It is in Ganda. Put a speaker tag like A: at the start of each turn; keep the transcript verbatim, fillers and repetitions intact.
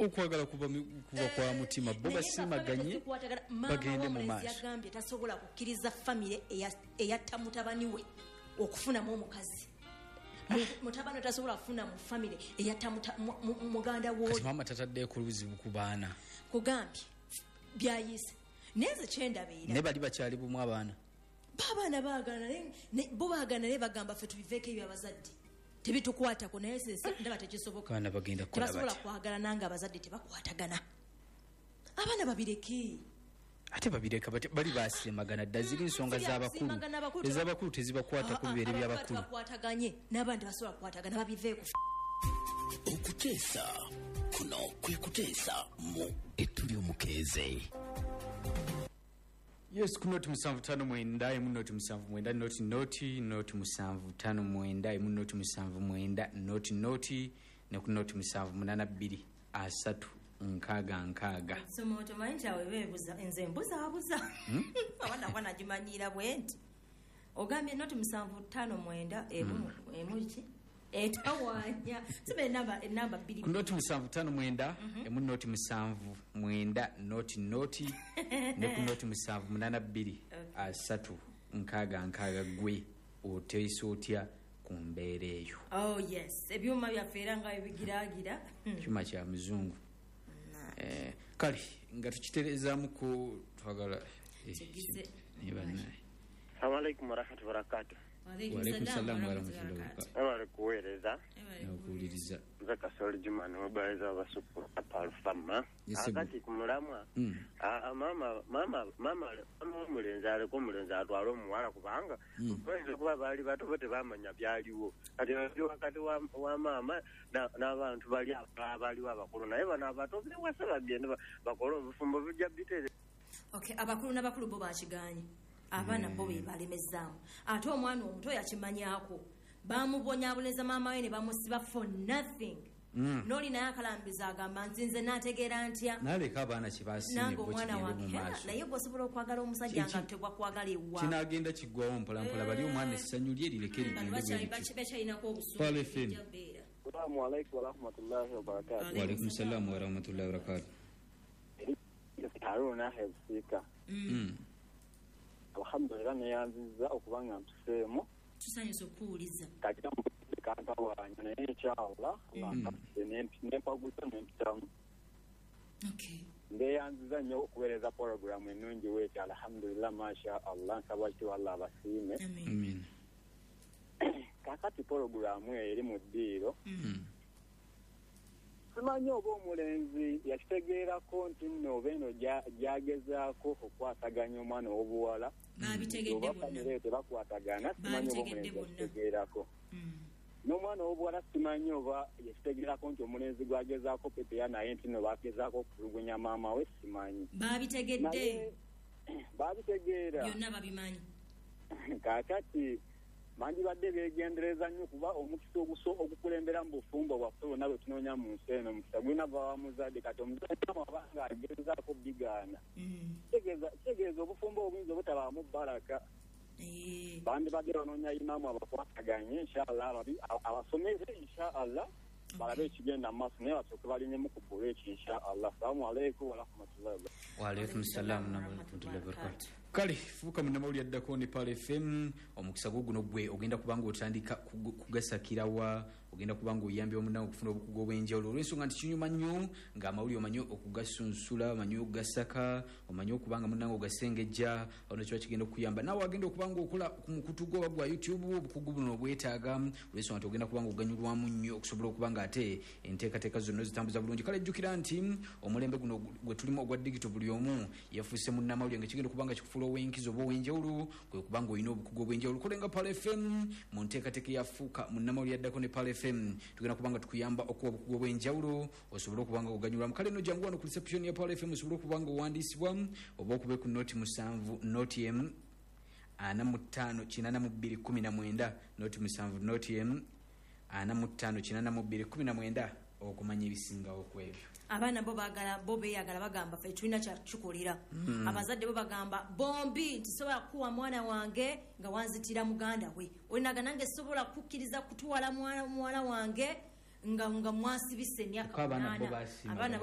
A: okwagala kuba kuba kwa mutima bo basimaganye bagende mu maaso
B: yagambye tasobola kukkiriza family eyatta mutabani we okufuna mu omukazi mutabani tasobola kufuna mu family eyatta muganda wo
A: kati mama tatadde ku luzibu ku baana
B: kugambye byayise neze kyenda beera
A: ne bali bakyali bumu abaana
B: babaana baagana ne bo baagana ne bagamba fe tubiveke ebyo abazadde tebitukwata ko naye sese ndaba tekisoboka
A: kana bagenda kola bati
B: tebasobola kwagala nanga abazadde tebakwatagana abaana babireke
A: ate babireka bali basimagana daziri nsonga z'abakulu ez'abakulu tezibakwata ku bibere by'abakulu
B: bakwataganye n'abandi basobola kwatagana babiveeko
C: okuteesa kuno kwe kuteesa mu etuli omukeeze.
A: Yes, kunoti musanvu tano mwenda emu noti musanvu mwenda noti noti noti musanvu tano mwenda emu noti musanvu mwenda noti noti ne kunoti musanvu munana bbiri asatu nkaaga nkaaga.
B: Somo tomanyi awe bebuza enze mbuza abuza. Abana bwana jimanyira bwenti. Ogambye noti musanvu tano mwenda emu emu ki? Etawanya. Sibe namba namba bbiri.
A: Kunoti musanvu tano mwenda emu noti musanvu mwenda noti noti ne kunoti musanvu munana bbiri asatu nkaaga nkaaga gwe oteesa otya ku mbeera eyo.
B: Oh yes, ebyuma byafeera nga ebigiraagira.
A: Kyuma kya muzungu. Eh, kali nga tukitereezaamu ku twagala
B: kigize
A: ne bannaye.
D: Assalamu alaikum warahmatullahi wabarakatuh.
A: Wa alaikum salaam warahmatullahi wabarakatuh.
D: Abali kuweereza
A: Nakuwuliriza.
D: Zaka Soli Juma n'obayiza abasuku apalfama. Akati ku mulamwa. Mama mama mama omulenzi aliko omulenzi atwala omuwala kubanga bayinza kuba baali bato bo tebamanya byaliwo. Kati wakati wa mama n'abantu bali abaliwo abakulu naye bano abato bewasa bagende bakola obufumbo bijja bitere.
B: Okay, abakulu n'abakulu bo bakiganye. Abana bo be balemezaamu ate omwana omuto yakimanyako bamubonyabuleza maama we ne bamusiba for nothing. mm. Noli naye akalambiza agamba nzinze nategeera ntya
A: naleka abaana kibasinye
B: bo kigende mu maaso naye bosobola okwagala omusajja nga tebwa kwagala ewa
A: kinagenda kiggwawo mpola mpola bali omwana essanyu lye lireke ligende
B: bakyalinako obusuubi.
D: Assalamu alaikum warahmatullahi wabarakatuh.
A: Wa alaikum salaam warahmatullahi wabarakatuh.
D: Haruna Hebsika.
A: Mm.
D: Alhamdulillah neyanziza okubanga ntuseemu
B: tusanyusa okuwuliza
D: kakita mukantawanya naye ekyawula nempaguza nempitamu. Ndeyanziza nnyo okuweereza porogramu ennungi weeti alhamdulillah masha Allah nsaba kityo Allah abasiime.
A: Amen.
D: Kakati porogramu eri mu ddiiro simanyi oba omulenzi yakitegeerako nti nno oba eno gyagezaako okwataganya omwana ow'obuwala
B: babitegedde
D: bonna tebakwatagana simanyi oba omulenzi yakitegeerako n'omwana ow'obuwala simanyi oba yakitegeerako nti omulenzi gwagezaako pepeya naye nti nno bagezaako okutulugunya maama we simanyi
B: babitegedde
D: babitegeera
B: byonna babimanyi.
D: Kaakati manji badde beegendereza nnyo kuba omukisa okukulembera mu bufumbo bwaffe bonna bwe tunoonya mu nsi eno omukisa gwina baba muzadde kati omuzadde abanga agezaako bigaana kitegeeza obufumbo obuyinza obutabaamu baraka. Bandi badde banoonya imaamu abakwataganye inshallah abasomeze inshallah balabe ekigenda mu maaso naye basooke balinyemu ku buleeki inshallah. Assalamu alaikum warahmatullahi wabarakatuh.
A: Wa alaikum salaam warahmatullahi wabarakatuh. Kale fuuka munamawuli addako ne Pal F M omukisa guno gwe ogenda kubanga otandika kugasakirawa ogenda kubanga oyambye omunawo okufuna obukugu obw'enjawulo olw'ensonga nti kinyuma nnyo ng'amawuli omanyi okugasunsula omanyi okugasaka omanyi okubanga munange ogasengejja ono kiba kigenda okuyamba naawe agenda okubanga okola ku mukutu gwo gwa YouTube obukugu buno obwetaaga olw'ensonga nti ogenda kubanga oganyulwamu nnyo okusobola okubanga ate enteekateeka zonna zitambuza bulungi. Kale jjukira nti omulembe guno gwe tulimu ogwa digito buli omu yafuuse munnamawulire nga kigenda okubanga kikufula obwenkizo obw'enjawulo kwe kubanga olina obukugu obw'enjawulo. Kolenga Pal F M mu nteekateeka yafuuka munnamawulire addako ne Pal F M tugenda kubanga tukuyamba okuwa obukugu obw'enjawulo osobole okubanga oganyulwamu. Kale no jangu wano ku reception ya Pal F M osobole okubanga owandiisibwa oba okube ku noti musanvu noti emu ana mu ttaano kinana mu bbiri kumi na mwenda noti musanvu noti emu ana mu ttaano kinana mu bbiri kumi na mwenda okumanya ebisingawo ku ebyo.
B: Abaana bo baagala bo beeyagala bagamba ffe tulina kyakukolera. Mm. Abazadde bo bagamba bombi nti sobola kuwa mwana wange nga wanzitira muganda we olinaga nange sobola kukkiriza kutuwala mwana muwala wange nga nga mwasibise emyaka
A: munaana. Abaana